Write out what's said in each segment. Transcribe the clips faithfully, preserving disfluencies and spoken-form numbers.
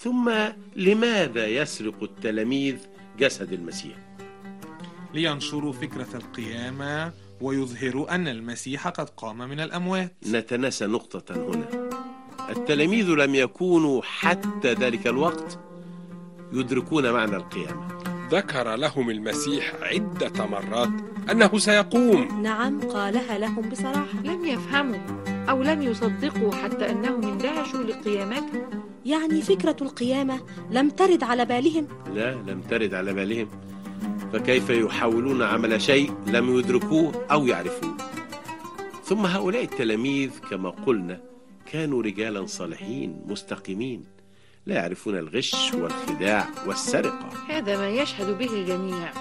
ثم لماذا يسرق التلاميذ جسد المسيح؟ لينشروا فكرة القيامة ويظهروا أن المسيح قد قام من الأموات. نتناسى نقطة هنا. التلاميذ لم يكونوا حتى ذلك الوقت يدركون معنى القيامة. ذكر لهم المسيح عدة مرات أنه سيقوم. نعم، قالها لهم بصراحة. لم يفهموا أو لم يصدقوا حتى أنهم اندهشوا لقيامته. يعني فكرة القيامة لم ترد على بالهم؟ لا، لم ترد على بالهم. فكيف يحاولون عمل شيء لم يدركوه أو يعرفوه؟ ثم هؤلاء التلاميذ كما قلنا كانوا رجالا صالحين مستقيمين، لا يعرفون الغش والخداع والسرقة. هذا ما يشهد به الجميع.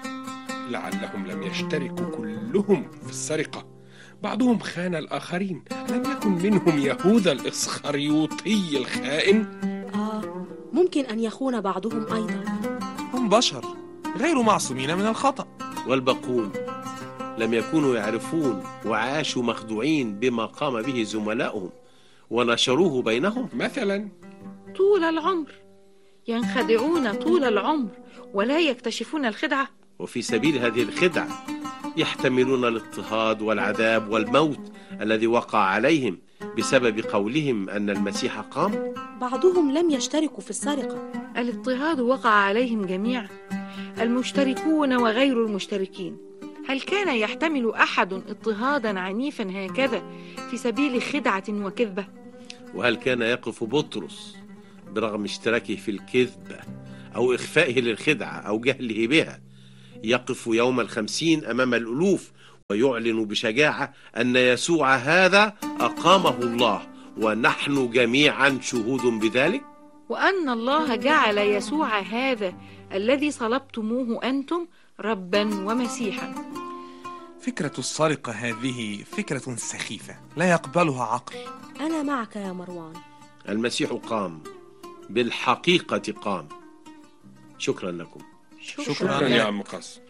لعلهم لم يشتركوا كلهم في السرقة، بعضهم خان الآخرين. لم يكن منهم يهوذا الإسخريوطي الخائن؟ آه، ممكن أن يخون بعضهم أيضا. هم بشر غير معصومين من الخطأ. والباقون لم يكونوا يعرفون وعاشوا مخدوعين بما قام به زملائهم ونشروه بينهم. مثلا طول العمر ينخدعون طول العمر ولا يكتشفون الخدعة، وفي سبيل هذه الخدعة يحتملون الاضطهاد والعذاب والموت الذي وقع عليهم بسبب قولهم أن المسيح قام. بعضهم لم يشتركوا في السرقة. الاضطهاد وقع عليهم جميعا، المشتركون وغير المشتركين. هل كان يحتمل أحد اضطهادا عنيفا هكذا في سبيل خدعة وكذبة؟ وهل كان يقف بطرس برغم اشتراكه في الكذبة أو إخفائه للخدعة أو جهله بها يقف يوم الخمسين أمام الألوف ويعلن بشجاعة أن يسوع هذا أقامه الله ونحن جميعا شهود بذلك؟ وأن الله جعل يسوع هذا الذي صلبتموه أنتم ربا ومسيحا. فكرة السرقة هذه فكرة سخيفة لا يقبلها عقل. أنا معك يا مروان. المسيح قام، بالحقيقة قام. شكرا لكم. شكرا, شكرا يا عم قاسم.